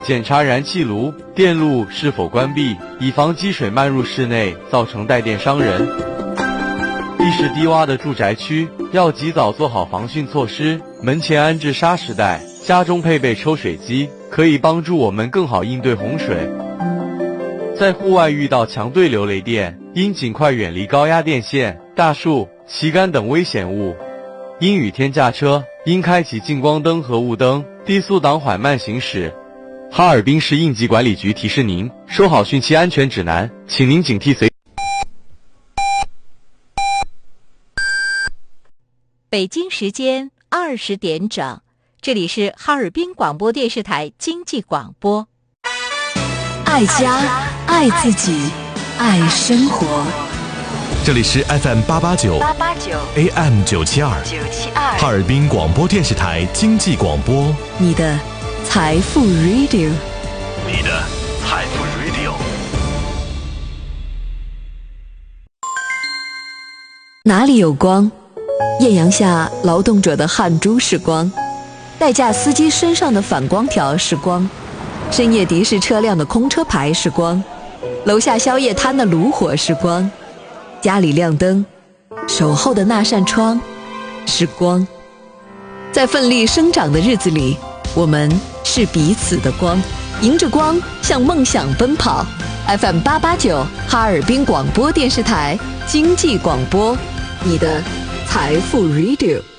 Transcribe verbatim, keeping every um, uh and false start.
检查燃气炉、电路是否关闭，以防积水漫入室内，造成带电伤人。地势低洼的住宅区要及早做好防汛措施，门前安置沙石带，家中配备抽水机，可以帮助我们更好应对洪水。在户外遇到强对流雷电，应尽快远离高压电线、大树、旗杆等危险物。阴雨天驾车应开启近光灯和雾灯，低速档缓慢行驶。哈尔滨市应急管理局提示您，收好汛期安全指南，请您警惕随。 北京时间二十点整，这里是哈尔滨广播电视台经济广播。 爱家，爱自己，爱生活。 这里是 F M 八八九 A M 九七二哈尔滨广播电视台经济广播， 你的财富 Radio， 你的财富 Radio。 哪里有光？艳阳下劳动者的汗珠是光，代驾司机身上的反光条是光，深夜的士车辆的空车牌是光，楼下宵夜摊的炉火是光，家里亮灯，守候的那扇窗是光。在奋力生长的日子里，我们是彼此的光，迎着光向梦想奔跑。 F M 八八九哈尔滨广播电视台经济广播，你的财富 Radio。